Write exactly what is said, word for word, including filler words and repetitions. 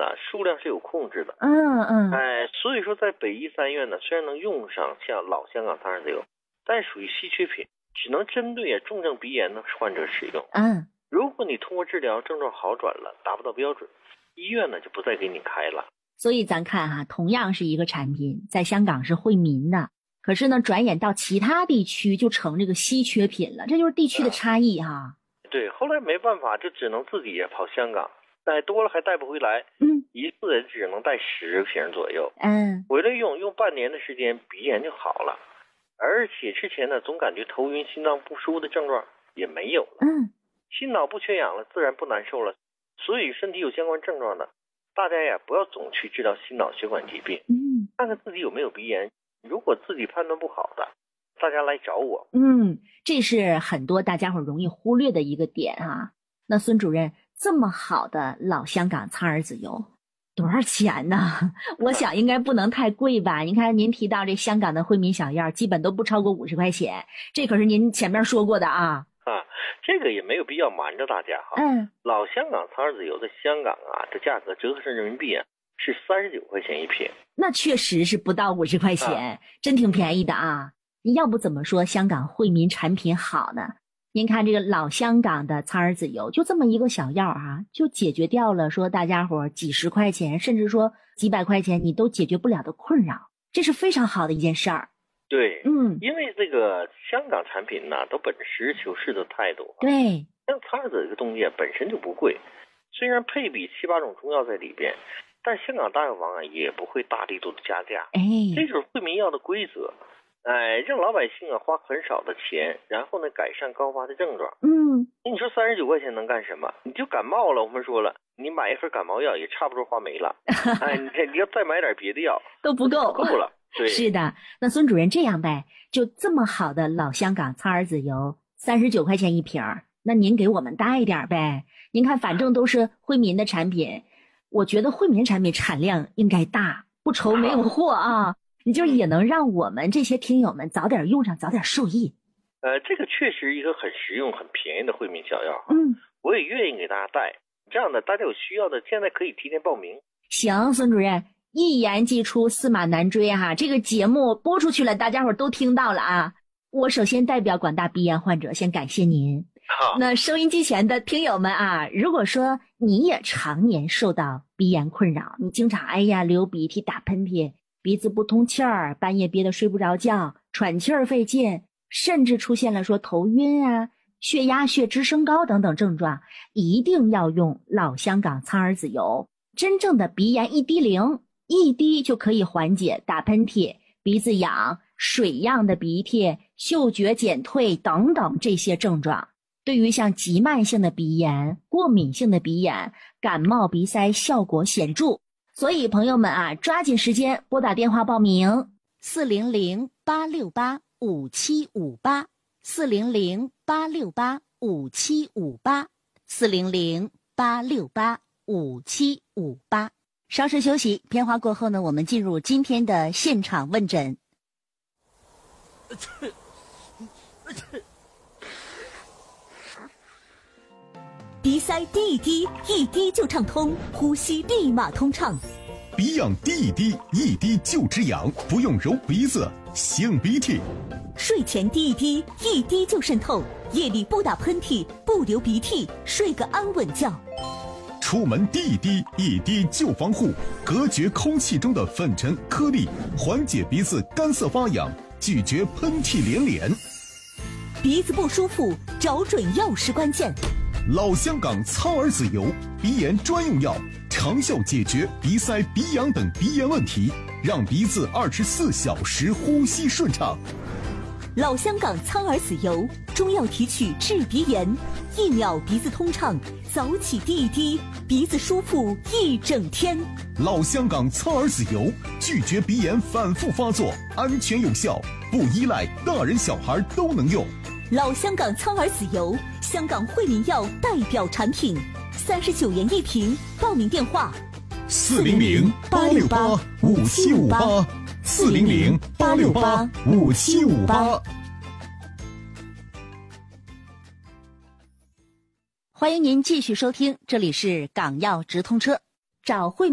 呢数量是有控制的。 嗯嗯， 哎，所以说在北医三院呢，虽然能用上像老香港苍耳子油，但属于稀缺品，只能针对重症鼻炎的患者使用。 嗯， 如果你通过治疗症状好转了，达不到标准，医院呢就不再给你开了。 所以咱看哈、啊，同样是一个产品，在香港是惠民的，可是呢，转眼到其他地区就成这个稀缺品了，这就是地区的差异哈、啊。 对，后来没办法，就只能自己也跑香港，带多了还带不回来， 嗯， 一次也只能带十瓶左右， 嗯， 回来用用半年的时间，鼻炎就好了，而且之前呢总感觉头晕、心脏不舒服的症状也没有了， 嗯， 心脑不缺氧了，自然不难受了。所以身体有相关症状的，大家呀不要总去治疗心脑血管疾病， 嗯， 看看自己有没有鼻炎，如果自己判断不好的，大家来找我。 嗯，这是很多大家伙容易忽略的一个点啊。那孙主任，这么好的老香港苍耳子油多少钱呢？我想应该不能太贵吧。你看您提到这香港的惠民小药基本都不超过五十块钱，这可是您前面说过的啊。 啊，这个也没有必要瞒着大家哈。 嗯， 老香港苍耳子油在香港啊，这价格折合成人民币啊是三十九块钱一瓶。 那确实是不到五十块钱、啊，真挺便宜的啊。要不怎么说香港惠民产品好呢？您看这个老香港的苍耳子油，就这么一个小药啊，就解决掉了说大家伙几十块钱，甚至说几百块钱你都解决不了的困扰，这是非常好的一件事儿。 对， 嗯， 因为这个香港产品呢，都本实求是的态度。 对， 像苍耳子这个东西啊，本身就不贵，虽然配比七八种中药在里边，但香港大药房啊也不会大力度的加价。 哎， 这就是惠民药的规则。哎，让老百姓啊花很少的钱，然后呢改善高发的症状。 嗯， 你说三十九块钱能干什么？你就感冒了，我们说了，你买一盒感冒药也差不多花没了。哎，你你要再买点别的药都不够， 不够了。对， 是的。那孙主任这样呗，就这么好的老香港苍耳子油，三十九块钱一瓶儿，那您给我们带点呗。您看，反正都是惠民的产品，我觉得惠民产品产量应该大，不愁没有货啊。你就也能让我们这些听友们早点用上，早点受益。 呃，这个确实一个很实用、很便宜的惠民小药。 嗯， 我也愿意给大家带。这样的，大家有需要的，现在可以提前报名。 行，孙主任，一言既出，驷马难追哈。这个节目播出去了，大家伙都听到了啊。我首先代表广大鼻炎患者，先感谢您。 好， 那收音机前的听友们啊，如果说你也常年受到鼻炎困扰，你经常哎呀流鼻涕、打喷嚏。鼻子不通气儿，半夜憋得睡不着觉，喘气儿费劲，甚至出现了说头晕啊、血压、血脂升高等等症状，一定要用老香港苍耳子油。真正的鼻炎一滴灵，一滴就可以缓解打喷嚏、鼻子痒、水样的鼻涕、嗅觉减退等等这些症状。对于像急慢性的鼻炎、过敏性的鼻炎、感冒鼻塞效果显著。所以朋友们啊，抓紧时间拨打电话报名四零零八六八五七五八四零零八六八五七五八四零零八六八五七五八。稍事休息，片花过后呢，我们进入今天的现场问诊。 鼻塞滴一滴，一滴就畅通，呼吸立马通畅。 鼻痒滴一滴，一滴就止痒，不用揉鼻子、擤鼻涕。 睡前滴一滴，一滴就渗透，夜里不打喷嚏，不流鼻涕，睡个安稳觉。 出门滴一滴，一滴就防护，隔绝空气中的粉尘颗粒，缓解鼻子干涩发痒，拒绝喷嚏连连。 鼻子不舒服，找准药是关键。 老香港苍耳子油，鼻炎专用药，长效解决鼻塞、鼻痒等鼻炎问题，让鼻子二十四小时呼吸顺畅。 老香港苍耳子油，中药提取治鼻炎，一秒鼻子通畅，早起滴一滴，鼻子舒服一整天。 老香港苍耳子油，拒绝鼻炎反复发作，安全有效，不依赖，大人小孩都能用。 老香港苍耳子油，香港惠民药代表产品，三十九元一瓶。报名电话： 四零零八六八五七五八，四零零八六八五七五八。 欢迎您继续收听，这里是港药直通车，找惠